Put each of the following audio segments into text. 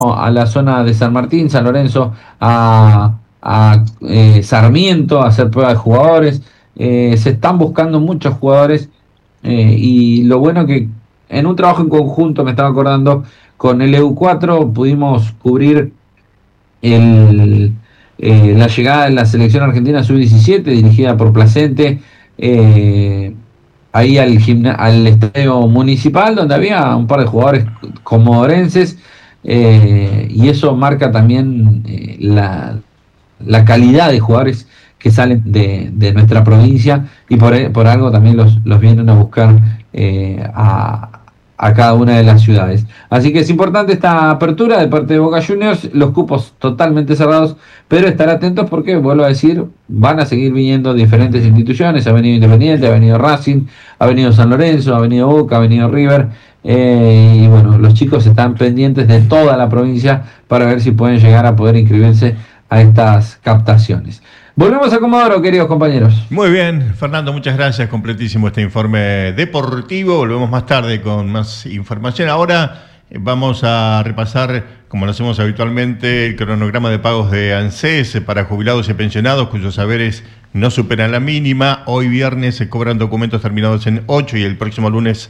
a la zona de San Martín, San Lorenzo, a Sarmiento, a hacer pruebas de jugadores. Se están buscando muchos jugadores y lo bueno que en un trabajo en conjunto, me estaba acordando, con el EU4 pudimos cubrir la llegada de la selección argentina sub-17 dirigida por Placente ahí al estadio municipal, donde había un par de jugadores comodorenses, y eso marca también la calidad de jugadores que salen de nuestra provincia, y por algo también los vienen a buscar a cada una de las ciudades. Así que es importante esta apertura de parte de Boca Juniors, los cupos totalmente cerrados, pero estar atentos porque, vuelvo a decir, van a seguir viniendo diferentes instituciones. Ha venido Independiente, ha venido Racing, ha venido San Lorenzo, ha venido Boca, ha venido River, y bueno, los chicos están pendientes de toda la provincia para ver si pueden llegar a poder inscribirse a estas captaciones. Volvemos a Comodoro, queridos compañeros. Muy bien, Fernando, muchas gracias. Completísimo este informe deportivo. Volvemos más tarde con más información. Ahora vamos a repasar, como lo hacemos habitualmente, el cronograma de pagos de ANSES para jubilados y pensionados cuyos haberes no superan la mínima. Hoy viernes se cobran documentos terminados en 8 y el próximo lunes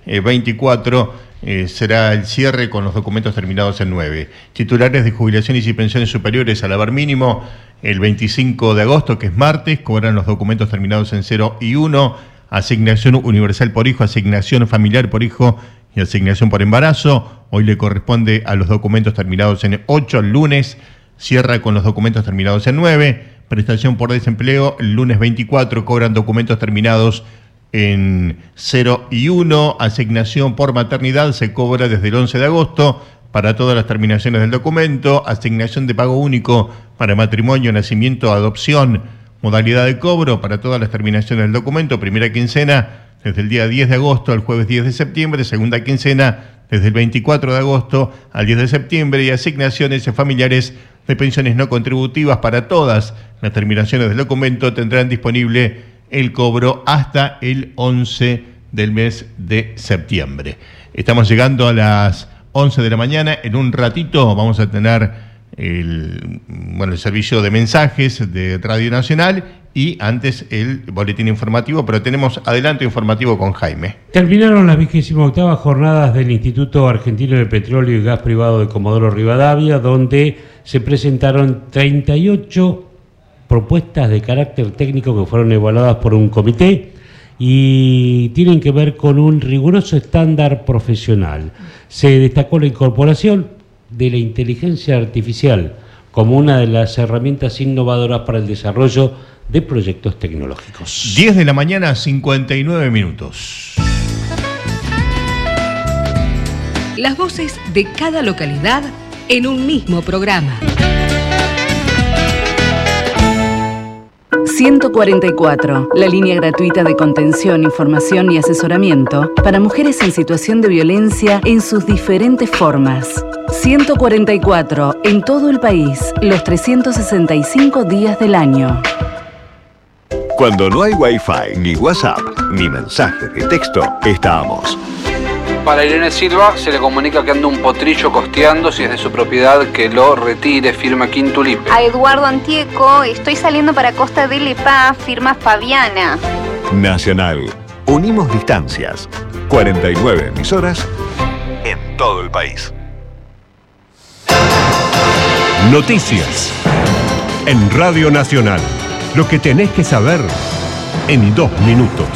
24 será el cierre con los documentos terminados en 9. Titulares de jubilaciones y pensiones superiores al haber mínimo, el 25 de agosto, que es martes, cobran los documentos terminados en 0 y 1, asignación universal por hijo, asignación familiar por hijo y asignación por embarazo. Hoy le corresponde a los documentos terminados en 8, el lunes cierra con los documentos terminados en 9. Prestación por desempleo, el lunes 24 cobran documentos terminados en 0 y 1, asignación por maternidad se cobra desde el 11 de agosto para todas las terminaciones del documento, asignación de pago único para matrimonio, nacimiento, adopción, modalidad de cobro para todas las terminaciones del documento, primera quincena desde el día 10 de agosto al jueves 10 de septiembre, segunda quincena desde el 24 de agosto al 10 de septiembre y asignaciones familiares de pensiones no contributivas para todas las terminaciones del documento tendrán disponible el cobro hasta el 11 del mes de septiembre. Estamos llegando a las 11 de la mañana. En un ratito vamos a tener el servicio de mensajes de Radio Nacional y antes el boletín informativo, pero tenemos adelanto informativo con Jaime. Terminaron las 28ª jornadas del Instituto Argentino de Petróleo y Gas Privado de Comodoro Rivadavia, donde se presentaron 38 propuestas de carácter técnico que fueron evaluadas por un comité y tienen que ver con un riguroso estándar profesional. Se destacó la incorporación de la inteligencia artificial como una de las herramientas innovadoras para el desarrollo de proyectos tecnológicos. 10 de la mañana, 59 minutos. Las voces de cada localidad en un mismo programa. 144, la línea gratuita de contención, información y asesoramiento para mujeres en situación de violencia en sus diferentes formas. 144, en todo el país, los 365 días del año. Cuando no hay Wi-Fi, ni WhatsApp, ni mensaje de texto, estamos. Para Irene Silva se le comunica que anda un potrillo costeando, si es de su propiedad que lo retire, firma Quintulip. A Eduardo Antieco, estoy saliendo para Costa del Epá, firma Fabiana. Nacional, unimos distancias, 49 emisoras en todo el país. Noticias en Radio Nacional, lo que tenés que saber en 2 minutos.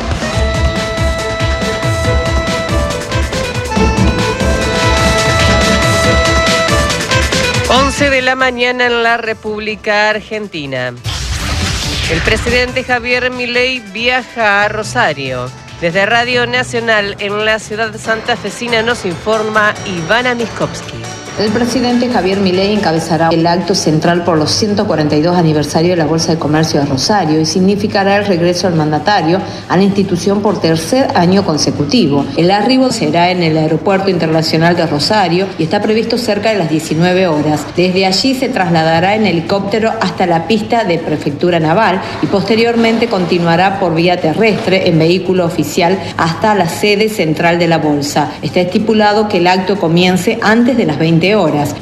11 de la mañana en la República Argentina. El presidente Javier Milei viaja a Rosario. Desde Radio Nacional en la ciudad santafesina nos informa Ivana Miskovsky. El presidente Javier Milei encabezará el acto central por los 142 aniversarios de la Bolsa de Comercio de Rosario y significará el regreso del mandatario a la institución por tercer año consecutivo. El arribo será en el Aeropuerto Internacional de Rosario y está previsto cerca de las 19 horas. Desde allí se trasladará en helicóptero hasta la pista de Prefectura Naval y posteriormente continuará por vía terrestre en vehículo oficial hasta la sede central de la Bolsa. Está estipulado que el acto comience antes de las 20 20 horas.